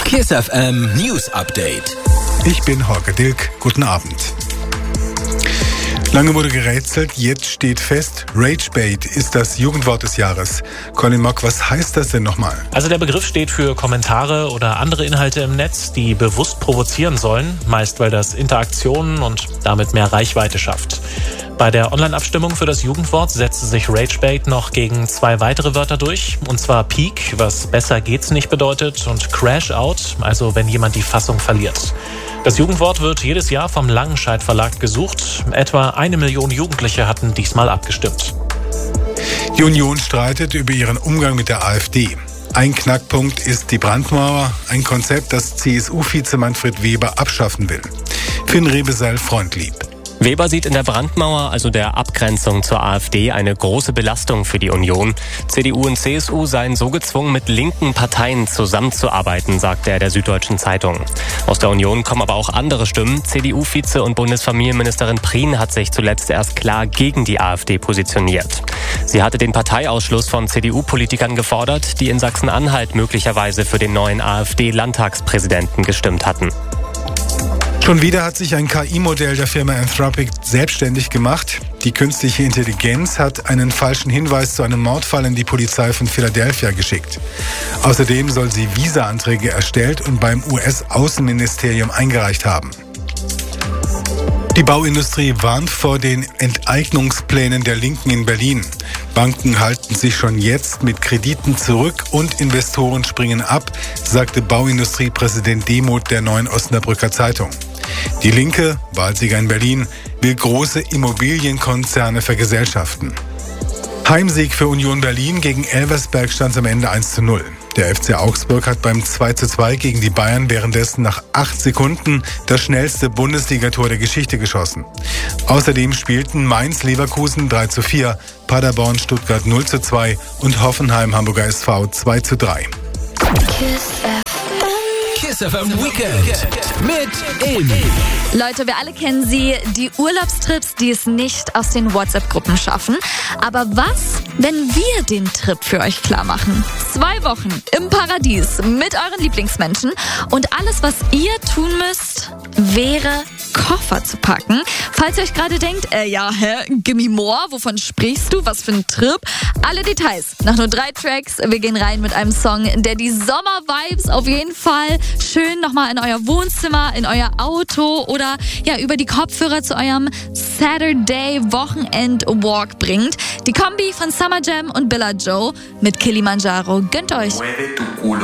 KISS FM News Update. Ich bin Holger Dilk. Guten Abend. Lange wurde gerätselt, jetzt steht fest, Ragebait ist das Jugendwort des Jahres. Colin Mock, was heißt das denn nochmal? Also der Begriff steht für Kommentare oder andere Inhalte im Netz, die bewusst provozieren sollen, meist weil das Interaktionen und damit mehr Reichweite schafft. Bei der Online-Abstimmung für das Jugendwort setzte sich Ragebait noch gegen 2 weitere Wörter durch, und zwar Peak, was besser geht's nicht bedeutet, und Crash Out, also wenn jemand die Fassung verliert. Das Jugendwort wird jedes Jahr vom Langenscheidt Verlag gesucht. Etwa 1 Million Jugendliche hatten diesmal abgestimmt. Die Union streitet über ihren Umgang mit der AfD. Ein Knackpunkt ist die Brandmauer, ein Konzept, das CSU-Vize Manfred Weber abschaffen will. Finn Rebeseil Freundlieb. Weber sieht in der Brandmauer, also der Abgrenzung zur AfD, eine große Belastung für die Union. CDU und CSU seien so gezwungen, mit linken Parteien zusammenzuarbeiten, sagte er der Süddeutschen Zeitung. Aus der Union kommen aber auch andere Stimmen. CDU-Vize und Bundesfamilienministerin Prien hat sich zuletzt erst klar gegen die AfD positioniert. Sie hatte den Parteiausschluss von CDU-Politikern gefordert, die in Sachsen-Anhalt möglicherweise für den neuen AfD-Landtagspräsidenten gestimmt hatten. Schon wieder hat sich ein KI-Modell der Firma Anthropic selbstständig gemacht. Die künstliche Intelligenz hat einen falschen Hinweis zu einem Mordfall in die Polizei von Philadelphia geschickt. Außerdem soll sie Visa-Anträge erstellt und beim US-Außenministerium eingereicht haben. Die Bauindustrie warnt vor den Enteignungsplänen der Linken in Berlin. Banken halten sich schon jetzt mit Krediten zurück und Investoren springen ab, sagte Bauindustriepräsident Demuth der Neuen Osnabrücker Zeitung. Die Linke, Wahlsieger in Berlin, will große Immobilienkonzerne vergesellschaften. Heimsieg für Union Berlin gegen Elversberg stand am Ende 1:0. Der FC Augsburg hat beim 2:2 gegen die Bayern währenddessen nach 8 Sekunden das schnellste Bundesligator der Geschichte geschossen. Außerdem spielten Mainz-Leverkusen 3:4, Paderborn Stuttgart 0:2 und Hoffenheim Hamburger SV 2:3. KISS FM Weekend mit In. Leute, wir alle kennen sie, die Urlaubstrips, die es nicht aus den WhatsApp-Gruppen schaffen. Aber was, wenn wir den Trip für euch klar machen? 2 Wochen im Paradies mit euren Lieblingsmenschen und alles, was ihr tun müsst, wäre Koffer zu packen. Falls ihr euch gerade denkt, gimme more, wovon sprichst du, was für ein Trip? Alle Details nach nur 3 Tracks. Wir gehen rein mit einem Song, der die Sommer-Vibes auf jeden Fall schön nochmal in euer Wohnzimmer, in euer Auto oder über die Kopfhörer zu eurem Saturday-Wochenend-Walk bringt. Die Kombi von Summer Jam und Billa Joe mit Kilimanjaro gönnt euch.